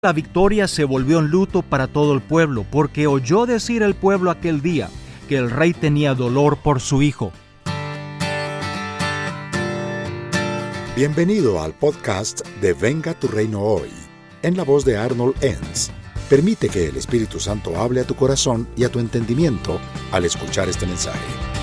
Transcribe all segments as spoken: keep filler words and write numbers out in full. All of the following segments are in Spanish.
La victoria se volvió en luto para todo el pueblo, porque oyó decir el pueblo aquel día que el rey tenía dolor por su hijo. Bienvenido al podcast de Venga tu Reino Hoy, en la voz de Arnold Enns. Permite que el Espíritu Santo hable a tu corazón y a tu entendimiento al escuchar este mensaje.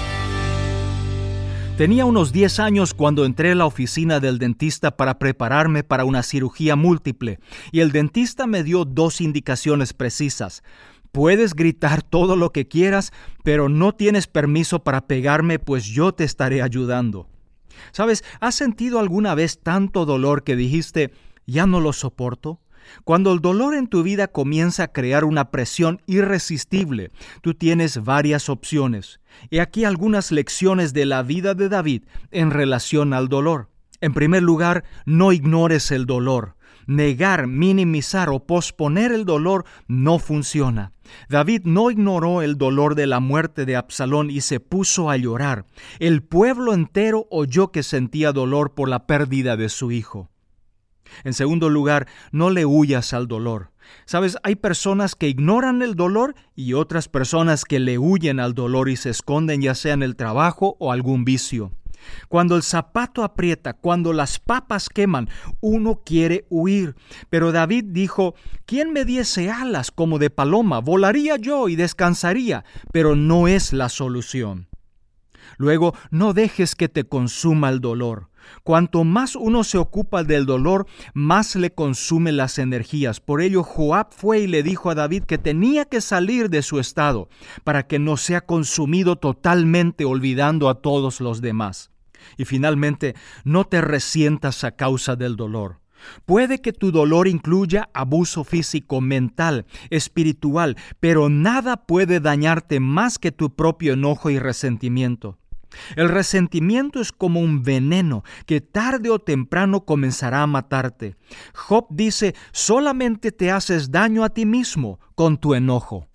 Tenía unos diez años cuando entré a la oficina del dentista para prepararme para una cirugía múltiple, y el dentista me dio dos indicaciones precisas. Puedes gritar todo lo que quieras, pero no tienes permiso para pegarme, pues yo te estaré ayudando. ¿Sabes? ¿Has sentido alguna vez tanto dolor que dijiste, ya no lo soporto? Cuando el dolor en tu vida comienza a crear una presión irresistible, tú tienes varias opciones. Y aquí algunas lecciones de la vida de David en relación al dolor. En primer lugar, no ignores el dolor. Negar, minimizar o posponer el dolor no funciona. David no ignoró el dolor de la muerte de Absalón y se puso a llorar. El pueblo entero oyó que sentía dolor por la pérdida de su hijo. En segundo lugar, no le huyas al dolor. Sabes, hay personas que ignoran el dolor y otras personas que le huyen al dolor y se esconden ya sea en el trabajo o algún vicio. Cuando el zapato aprieta, cuando las papas queman, uno quiere huir. Pero David dijo, ¿quién me diese alas como de paloma? Volaría yo y descansaría, pero no es la solución. Luego, no dejes que te consuma el dolor. Cuanto más uno se ocupa del dolor, más le consume las energías. Por ello, Joab fue y le dijo a David que tenía que salir de su estado para que no sea consumido totalmente olvidando a todos los demás. Y finalmente, no te resientas a causa del dolor. Puede que tu dolor incluya abuso físico, mental, espiritual, pero nada puede dañarte más que tu propio enojo y resentimiento. El resentimiento es como un veneno que tarde o temprano comenzará a matarte. Job dice, solamente te haces daño a ti mismo con tu enojo.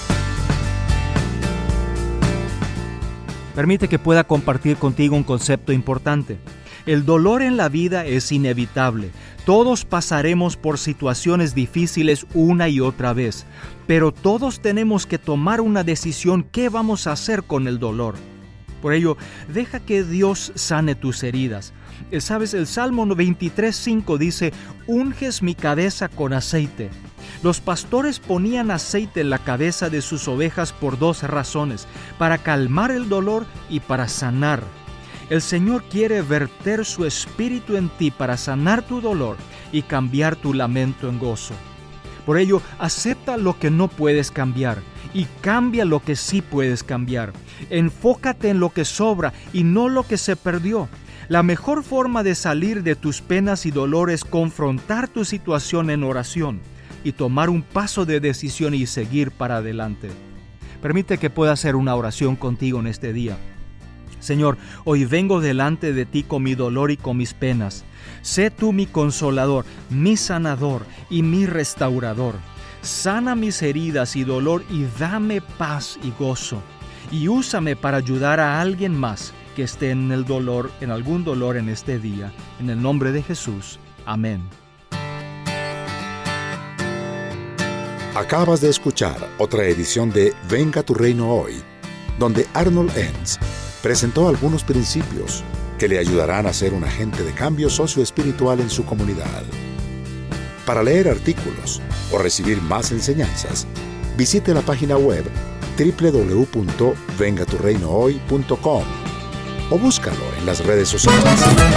Permite que pueda compartir contigo un concepto importante. El dolor en la vida es inevitable. Todos pasaremos por situaciones difíciles una y otra vez, pero todos tenemos que tomar una decisión qué vamos a hacer con el dolor. Por ello, deja que Dios sane tus heridas. ¿Sabes? El Salmo veintitrés cinco dice, unges mi cabeza con aceite. Los pastores ponían aceite en la cabeza de sus ovejas por dos razones, para calmar el dolor y para sanar. El Señor quiere verter su espíritu en ti para sanar tu dolor y cambiar tu lamento en gozo. Por ello, acepta lo que no puedes cambiar y cambia lo que sí puedes cambiar. Enfócate en lo que sobra y no lo que se perdió. La mejor forma de salir de tus penas y dolores es confrontar tu situación en oración y tomar un paso de decisión y seguir para adelante. Permite que pueda hacer una oración contigo en este día. Señor, hoy vengo delante de ti con mi dolor y con mis penas. Sé tú mi consolador, mi sanador y mi restaurador. Sana mis heridas y dolor y dame paz y gozo. Y úsame para ayudar a alguien más que esté en el dolor, en algún dolor en este día. En el nombre de Jesús. Amén. Acabas de escuchar otra edición de Venga tu Reino Hoy, donde Arnold Enns presentó algunos principios que le ayudarán a ser un agente de cambio socioespiritual en su comunidad. Para leer artículos o recibir más enseñanzas, visite la página web doble u doble u doble u punto venga tu reino hoy punto com o búscalo en las redes sociales.